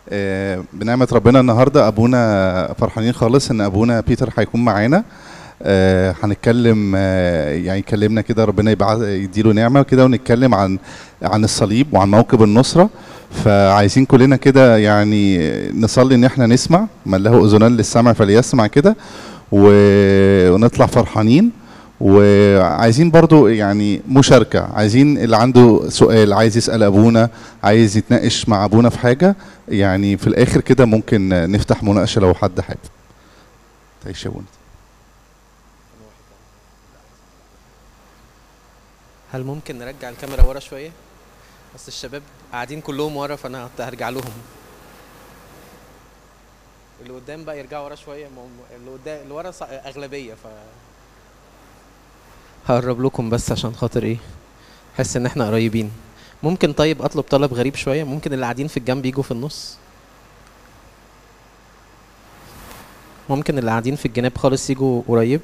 بنعمة ربنا النهارده ابونا فرحانين خالص ان ابونا بيتر هيكون معانا. هنتكلم، يعني يكلمنا كده، ربنا يديله نعمة كده، ونتكلم عن الصليب وعن موكب النصرة. فعايزين كلنا كده يعني نصلي ان احنا نسمع، من له اذنان للسمع فليسمع كده، ونطلع فرحانين. وعايزين برضو يعني مشاركة، عايزين اللي عنده سؤال عايز يسأل أبونا، عايز يتناقش مع أبونا في حاجة، يعني في الآخر كده ممكن نفتح مناقشة لو حد حابب. تعيش يا أبونا. هل ممكن نرجع الكاميرا ورا شوية؟ بس الشباب قاعدين كلهم ورا، فأنا هرجع لهم. اللي قدام بقى يرجعوا ورا شوية، اللي قدام اللي ورا أغلبية، هقرب لكم بس عشان خاطر إيه؟ حس إن إحنا قريبين. ممكن طيب أطلب طلب غريب شوية؟ ممكن اللي قاعدين في الجنب يجوا في النص؟ ممكن اللي قاعدين في الجناب خالص يجوا قريب؟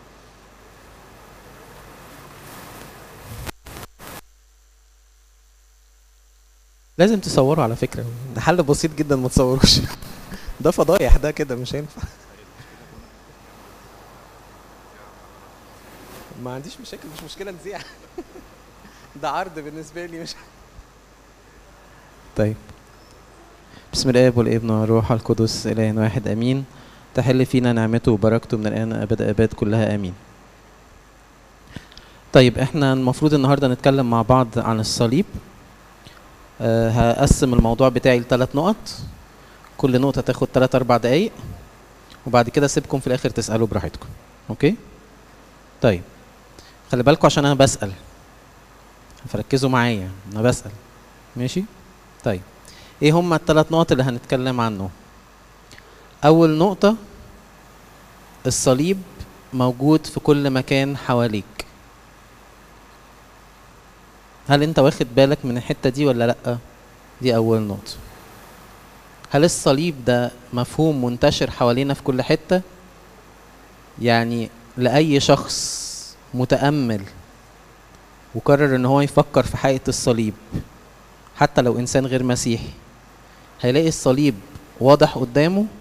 لازم تصوروا على فكرة، ده حل بسيط جدا، ما تصوروش. ده فضايح، ده كده مش هينفع. ما عنديش مشاكل، مش مشكلة نذيع. ده عرض بالنسبة لي، مش طيب. بسم الآب والابن والروح القدس إله واحد آمين. تحل فينا نعمته وبركته من الآن أبد أباد كلها آمين. طيب احنا المفروض النهاردة نتكلم مع بعض عن الصليب. هقسم الموضوع بتاعي ل3 نقط، كل نقطة تاخد 3-4 دقايق، وبعد كده اسيبكم في الآخر تسألوا براحتكم. أوكي؟ طيب خلي بالكم عشان أنا بسأل، فركزوا معايا أنا بسأل. ماشي؟ طيب ايه هما ال3 نقط اللي هنتكلم عنه؟ أول نقطة، الصليب موجود في كل مكان حواليك. هل انت واخد بالك من الحتة دي ولا لأ؟ دي أول نقطة. هل الصليب ده مفهوم منتشر حوالينا في كل حتة؟ يعني لأي شخص متأمل وقرر ان هو يفكر في حقيقة الصليب، حتى لو إنسان غير مسيحي، هيلاقي الصليب واضح قدامه